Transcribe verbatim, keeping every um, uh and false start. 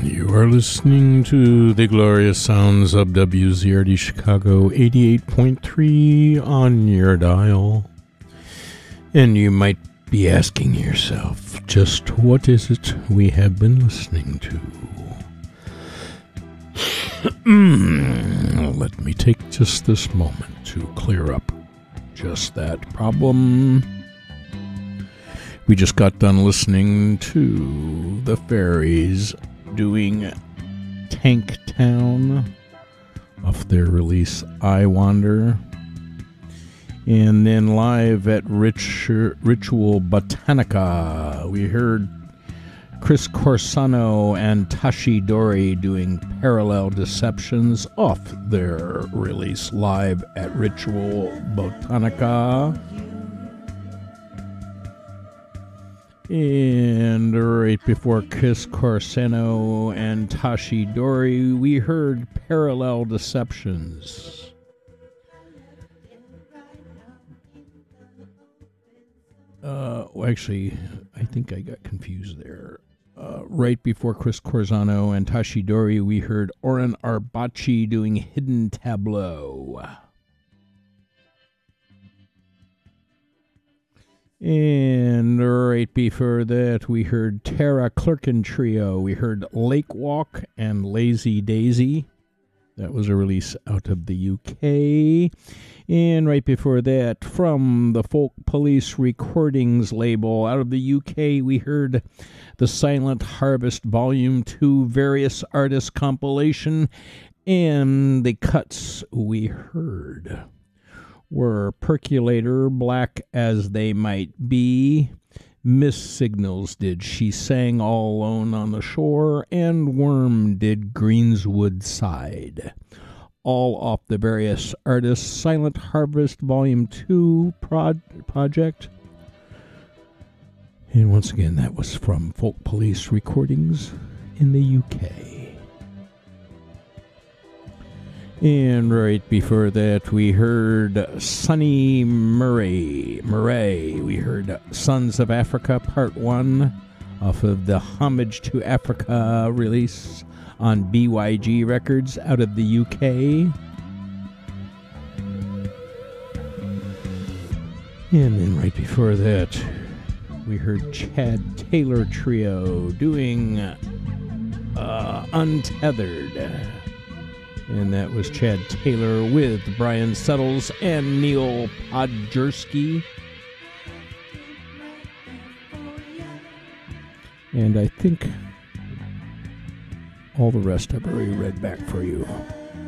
You are listening to the glorious sounds of W Z R D Chicago eighty-eight point three on your dial. And you might be asking yourself, just what is it we have been listening to? Let me take just this moment to clear up just that problem. We just got done listening to the Fairies doing Tank Town off their release I Wander. And then live at Rich, Ritual Botanica, we heard Chris Corsano and Tashi Dori doing Parallel Deceptions off their release live at Ritual Botanica. And right before Chris Corsano and Tashi Dori, we heard Parallel Deceptions. Uh, well, actually, I think I got confused there. Uh, right before Chris Corsano and Tashi Dori, we heard Oren Arbachi doing Hidden Tableau. And right before that, we heard Tara Clerkin Trio. We heard Lake Walk and Lazy Daisy. That was a release out of the U K. And right before that, from the Folk Police Recordings label out of the U K, we heard the Silent Harvest Volume two Various Artists Compilation. And the cuts we heard were Percolator, Black as They Might Be, Miss Signals did She Sang All Alone on the Shore, and Worm did Greenswood Side. All off the Various Artists Silent Harvest Volume two prod- project. And once again, that was from Folk Police Recordings in the U K. And right before that, we heard Sonny Murray. Murray. We heard Sons of Africa Part one off of the Homage to Africa release on B Y G Records out of the U K. And then right before that, we heard Chad Taylor Trio doing uh, Untethered. And that was Chad Taylor with Brian Settles and Neil Podjerski. And I think all the rest I've already read back for you.